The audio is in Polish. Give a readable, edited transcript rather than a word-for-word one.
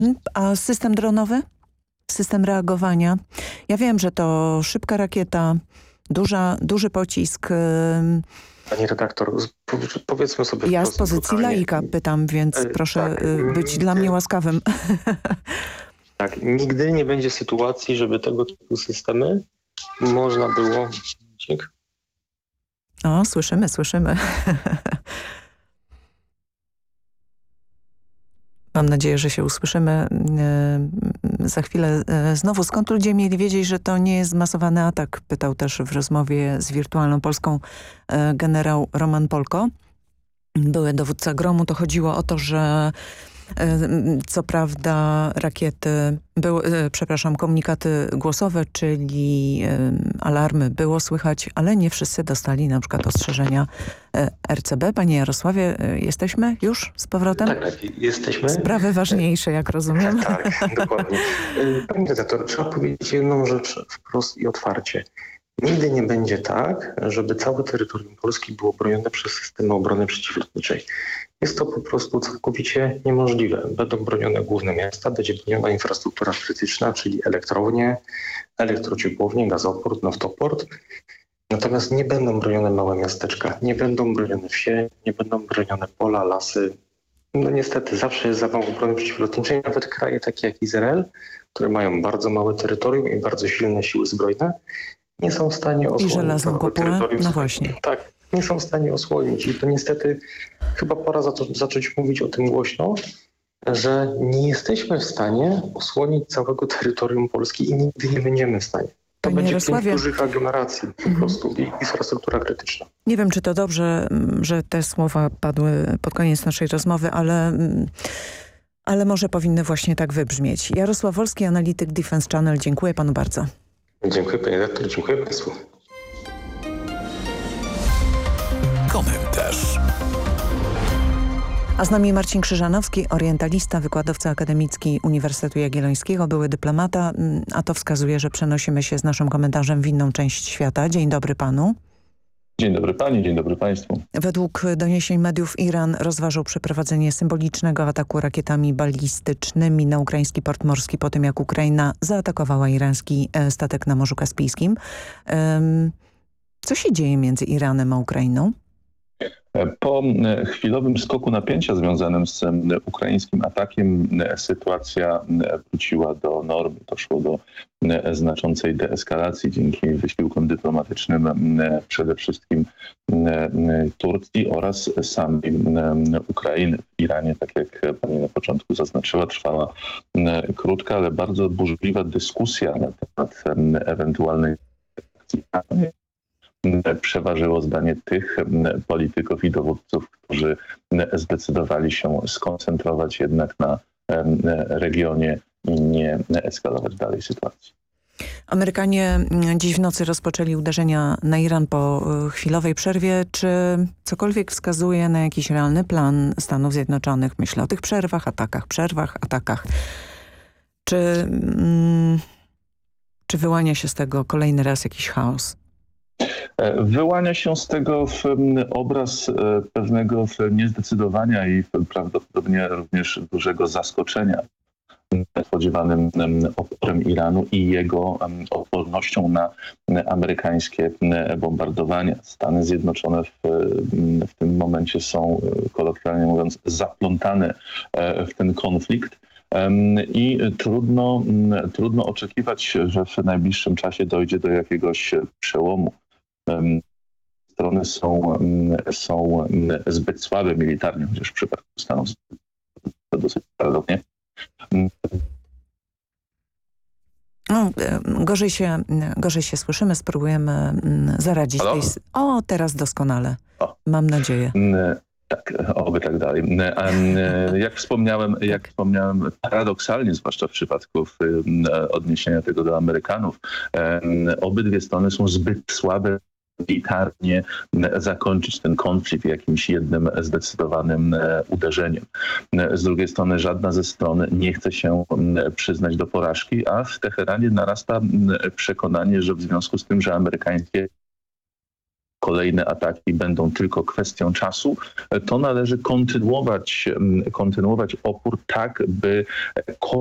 A system dronowy? System reagowania? Ja wiem, że to szybka rakieta, duży pocisk. Pani redaktor, powiedzmy sobie Ja wprost z pozycji brutalnie. laika pytam, więc proszę być dla mnie łaskawym. Tak, nigdy nie będzie sytuacji, żeby tego typu systemy można było... O, słyszymy. Mam nadzieję, że się usłyszymy za chwilę znowu. Skąd ludzie mieli wiedzieć, że to nie jest zmasowany atak? Pytał też w rozmowie z Wirtualną Polską generał Roman Polko, były dowódca Gromu. To chodziło o to, że co prawda komunikaty głosowe, czyli alarmy było słychać, ale nie wszyscy dostali na przykład ostrzeżenia RCB. Panie Jarosławie, jesteśmy już z powrotem? Tak, jesteśmy. Sprawy ważniejsze, jak rozumiem. Tak, dokładnie. Panie redaktor, trzeba powiedzieć jedną rzecz wprost i otwarcie. Nigdy nie będzie tak, żeby całe terytorium Polski było bronione przez systemy obrony przeciwlotniczej. Jest to po prostu całkowicie niemożliwe. Będą bronione główne miasta, będzie broniona infrastruktura krytyczna, czyli elektrownie, elektrociepłownie, gazoport, naftoport. Natomiast nie będą bronione małe miasteczka, nie będą bronione wsie, nie będą bronione pola, lasy. No niestety zawsze jest zawał obrony przeciwlotniczej. Nawet kraje takie jak Izrael, które mają bardzo małe terytorium i bardzo silne siły zbrojne, nie są w stanie osłonić żelazną kopułę? No właśnie. Tak, nie są w stanie osłonić. I to niestety chyba pora zacząć mówić o tym głośno, że nie jesteśmy w stanie osłonić całego terytorium Polski i nigdy nie będziemy w stanie. To Panie będzie Jarosławie, 5 dużych aglomeracji po prostu i infrastruktura krytyczna. nie wiem, czy to dobrze, że te słowa padły pod koniec naszej rozmowy, ale może powinny właśnie tak wybrzmieć. Jarosław Wolski, analityk Defense Channel. Dziękuję panu bardzo. Dziękuję panie redaktor, dziękuję państwu. Komentarz. A z nami Marcin Krzyżanowski, orientalista, wykładowca akademicki Uniwersytetu Jagiellońskiego, były dyplomata, a to wskazuje, że przenosimy się z naszym komentarzem w inną część świata. Dzień dobry panu. Dzień dobry pani, dzień dobry państwu. Według doniesień mediów Iran rozważał przeprowadzenie symbolicznego ataku rakietami balistycznymi na ukraiński port morski po tym, jak Ukraina zaatakowała irański statek na Morzu Kaspijskim. Co się dzieje między Iranem a Ukrainą? Po chwilowym skoku napięcia związanym z ukraińskim atakiem sytuacja wróciła do normy. Doszło do znaczącej deeskalacji dzięki wysiłkom dyplomatycznym przede wszystkim Turcji oraz samej Ukrainy. W Iranie, tak jak pani na początku zaznaczyła, trwała krótka, ale bardzo burzliwa dyskusja na temat ewentualnej akcji. Przeważyło zdanie tych polityków i dowódców, którzy zdecydowali się skoncentrować jednak na regionie i nie eskalować dalej sytuacji. Amerykanie dziś w nocy rozpoczęli uderzenia na Iran po chwilowej przerwie. Czy cokolwiek wskazuje na jakiś realny plan Stanów Zjednoczonych? Myślę o tych atakach. Czy wyłania się z tego kolejny raz jakiś chaos? Wyłania się z tego obraz pewnego niezdecydowania i prawdopodobnie również dużego zaskoczenia spodziewanym oporem Iranu i jego odpornością na amerykańskie bombardowania. Stany Zjednoczone w tym momencie są, kolokwialnie mówiąc, zaplątane w ten konflikt. I trudno oczekiwać, że w najbliższym czasie dojdzie do jakiegoś przełomu. Strony są zbyt słabe militarnie, chociaż w przypadku Stanów to dosyć paradoksalnie. Gorzej się słyszymy, spróbujemy zaradzić tej... O, teraz doskonale. Mam nadzieję. Tak, oby tak dalej. Jak wspomniałem, paradoksalnie, zwłaszcza w przypadku odniesienia tego do Amerykanów, obydwie strony są zbyt słabe militarnie zakończyć ten konflikt jakimś jednym zdecydowanym uderzeniem. Z drugiej strony żadna ze stron nie chce się przyznać do porażki, a w Teheranie narasta przekonanie, że w związku z tym, że amerykańskie kolejne ataki będą tylko kwestią czasu, to należy kontynuować opór tak, by